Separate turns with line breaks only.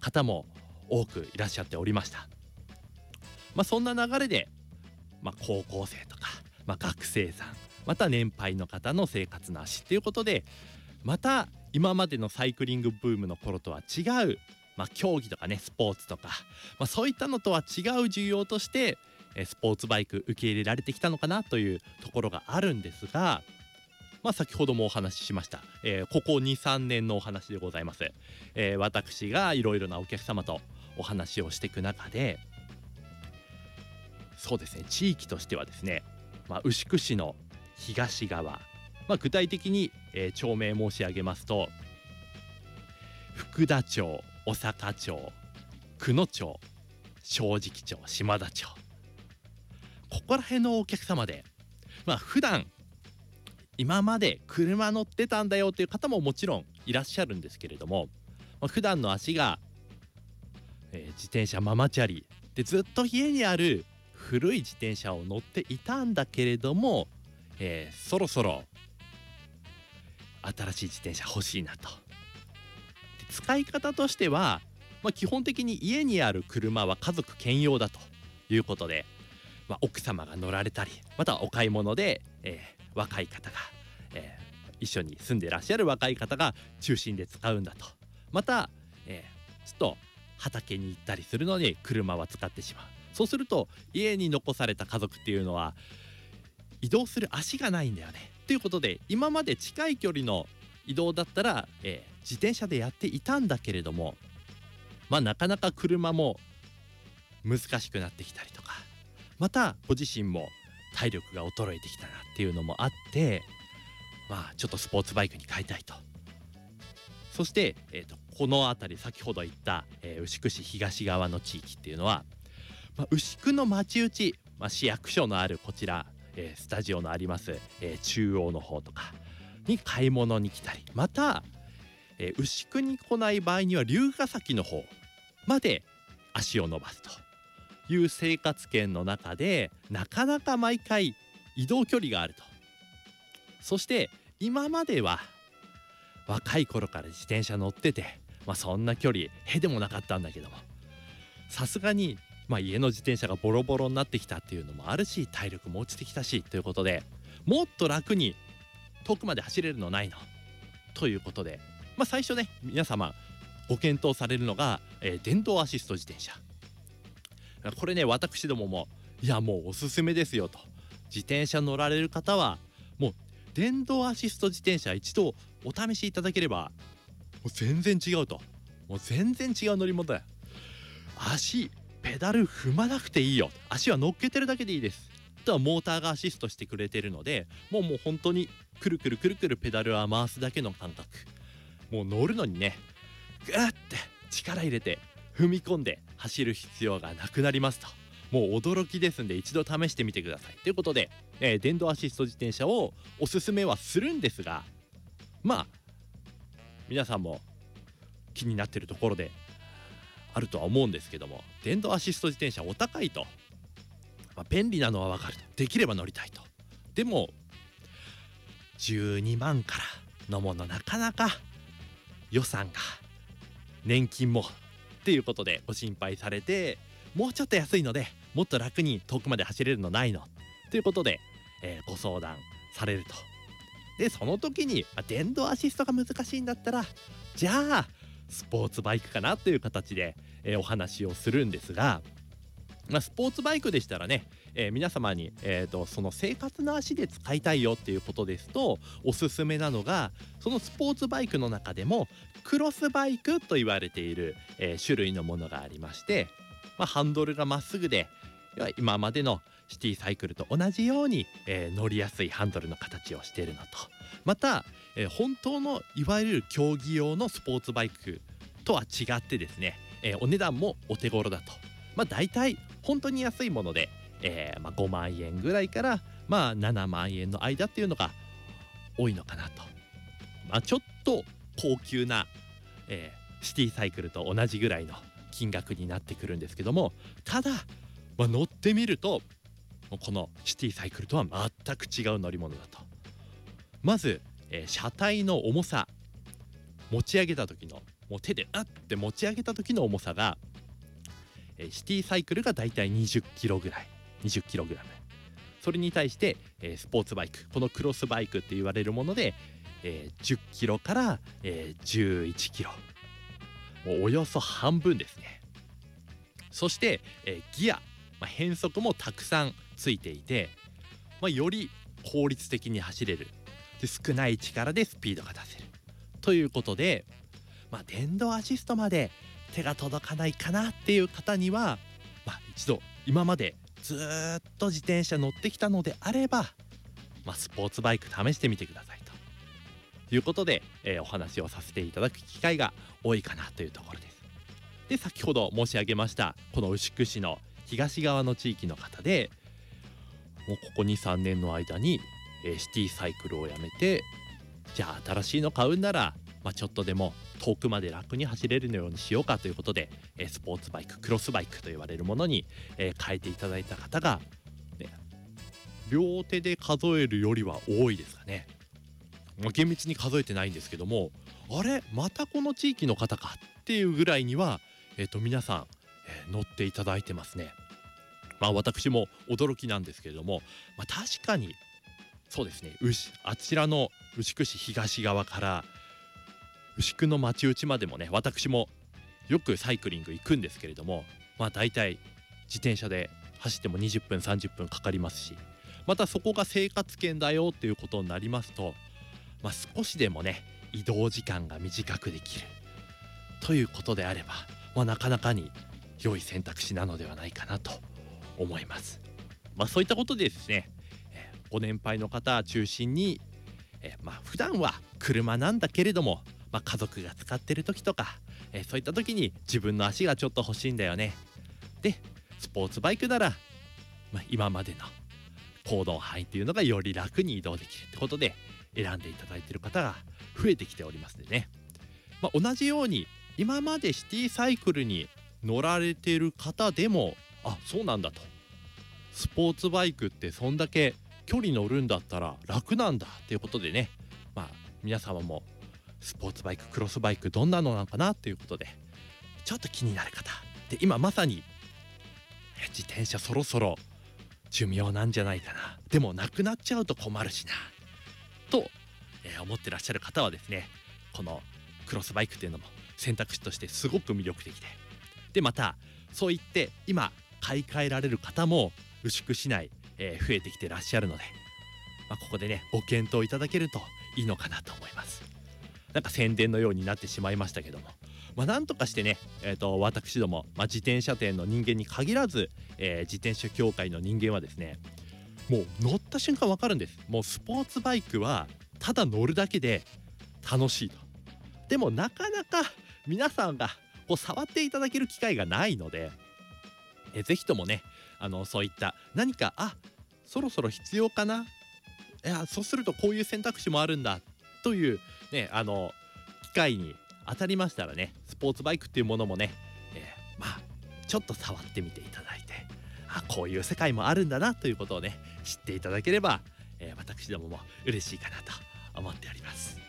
方も多くいらっしゃっておりました。そんな流れで、高校生とか、学生さん、また年配の方の生活の足っていうことで、また今までのサイクリングブームの頃とは違う、競技とかね、スポーツとか、そういったのとは違う需要としてスポーツバイク受け入れられてきたのかなというところがあるんですが、先ほどもお話ししました、ここ 2,3 年のお話でございます。私がいろいろなお客様とお話をしていく中で、そうですね、地域としてはですね、牛久市の東側、具体的に、町名申し上げますと、福田町、小坂町、久野町、正直町、島田町、ここら辺のお客様で、普段今まで車乗ってたんだよっていう方ももちろんいらっしゃるんですけれども、普段の足が、自転車ママチャリでずっと家にある古い自転車を乗っていたんだけれども、そろそろ新しい自転車欲しいなと。で、使い方としては、基本的に家にある車は家族兼用だということで、奥様が乗られたり、またはお買い物で、若い方が、一緒に住んでらっしゃる若い方が中心で使うんだと。また、ちょっと畑に行ったりするのに車は使ってしまう。そうすると家に残された家族っていうのは移動する足がないんだよねということで、今まで近い距離の移動だったら、自転車でやっていたんだけれども、なかなか車も難しくなってきたりとか、またご自身も体力が衰えてきたなっていうのもあって、ちょっとスポーツバイクに変えたいと。そして、この辺り先ほど言った、牛久市東側の地域っていうのは、牛久の町内、市役所のあるこちら、スタジオのあります、中央の方とかに買い物に来たり、また、牛久に来ない場合には龍ヶ崎の方まで足を伸ばすという生活圏の中で、なかなか毎回移動距離があると。そして今までは若い頃から自転車乗ってて、そんな距離へでもなかったんだけども、さすがに家の自転車がボロボロになってきたっていうのもあるし、体力も落ちてきたしということで、もっと楽に遠くまで走れるのないのということで、最初ね、皆様ご検討されるのが、電動アシスト自転車。これね、私どもももうおすすめですよと。自転車乗られる方はもう電動アシスト自転車一度お試しいただければ、もう全然違うと。もう全然違う乗り物だよ。ペダル踏まなくていいよ、足は乗っけてるだけでいいです。あとはモーターがアシストしてくれてるので、もう本当にくるくるくるくるペダルは回すだけの感覚。もう乗るのにね、グーって力入れて踏み込んで走る必要がなくなりますと。もう驚きですんで、一度試してみてくださいということで、電動アシスト自転車をおすすめはするんですが、皆さんも気になってるところであるとは思うんですけども、電動アシスト自転車お高いと。便利なのはわかると。できれば乗りたいと。でも12万からのもの、なかなか予算が、年金もっていうことでご心配されて、もうちょっと安いのでもっと楽に遠くまで走れるのないのということで、ご相談されると。でその時に、電動アシストが難しいんだったら、じゃあスポーツバイクかなという形で、お話をするんですが、スポーツバイクでしたらね、皆様に、その生活の足で使いたいよっていうことですと、おすすめなのが、そのスポーツバイクの中でもクロスバイクと言われている、種類のものがありまして、ハンドルがまっすぐで、今までのシティサイクルと同じように、乗りやすいハンドルの形をしているのと、また、本当のいわゆる競技用のスポーツバイクとは違ってですね、お値段もお手頃だと。だいたい本当に安いもので、5万円ぐらいから7万円の間っていうのが多いのかなと。ちょっと高級な、シティサイクルと同じぐらいの金額になってくるんですけども、ただ、乗ってみるとこのシティサイクルとは全く違う乗り物だと。まず、車体の重さ、持ち上げた時のもう手でって持ち上げた時の重さが、シティサイクルがだいたい20キロぐらい、20キログラム。それに対して、スポーツバイク、このクロスバイクって言われるもので、10キロから、11キロ、もうおよそ半分ですね。そして、ギア、変速もたくさんついていて、より効率的に走れる。で、少ない力でスピードが出せるということで、電動アシストまで手が届かないかなっていう方には、一度今までずっと自転車乗ってきたのであれば、スポーツバイク試してみてくださいということで、お話をさせていただく機会が多いかなというところです。で、先ほど申し上げましたこの牛久市の東側の地域の方で、もうここ 2,3 年の間に、シティサイクルをやめて、じゃあ新しいの買うんなら、ちょっとでも遠くまで楽に走れるようにしようかということで、スポーツバイク、クロスバイクと言われるものに、変えていただいた方が、両手で数えるよりは多いですかね。厳密に数えてないんですけども、あれまたこの地域の方かっていうぐらいには、皆さん、乗っていただいてますね。私も驚きなんですけれども、確かにそうですね、あちらの牛久市東側から牛久の町内までもね、私もよくサイクリング行くんですけれども、だいたい自転車で走っても20分30分かかりますし、またそこが生活圏だよっていうことになりますと、少しでもね移動時間が短くできるということであれば、なかなかに良い選択肢なのではないかなと思います。そういったことでですね、ご年配の方中心に、普段は車なんだけれども、家族が使ってる時とか、そういった時に自分の足がちょっと欲しいんだよね。で、スポーツバイクなら、今までの行動範囲っていうのがより楽に移動できるってことで選んでいただいている方が増えてきておりますのでね、同じように今までシティサイクルに乗られている方でも、そうなんだと、スポーツバイクってそんだけ距離乗るんだったら楽なんだっていうことでね、皆様もスポーツバイク、クロスバイクどんなのなのかなっていうことでちょっと気になる方で、今まさに自転車そろそろ寿命なんじゃないかな、でもなくなっちゃうと困るしなと、思ってらっしゃる方はですね、このクロスバイクっていうのも選択肢としてすごく魅力的で、またそう言って今買い替えられる方も牛久市内、増えてきてらっしゃるので、ここでねご検討いただけるといいのかなと思います。なんか宣伝のようになってしまいましたけども、なんとかしてね、私ども、自転車店の人間に限らず、自転車協会の人間はですね、もう乗った瞬間わかるんです。もうスポーツバイクはただ乗るだけで楽しいと。でもなかなか皆さんがこう触っていただける機会がないので、ぜひともね、そういった何かそろそろ必要かな、そうするとこういう選択肢もあるんだというね、機会に当たりましたらね、スポーツバイクっていうものもね、ちょっと触ってみていただいて、こういう世界もあるんだなということをね知っていただければ、私どもも嬉しいかなと思っております。